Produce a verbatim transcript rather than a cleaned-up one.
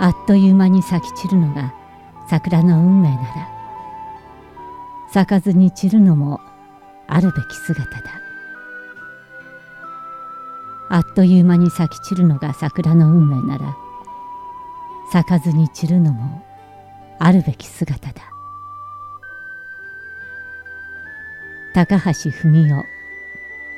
あっという間に咲き散るのが桜の運命なら、咲かずに散るのもあるべき姿だ。あっという間に咲き散るのが桜の運命なら、咲かずに散るのもあるべき姿だ。高橋文夫。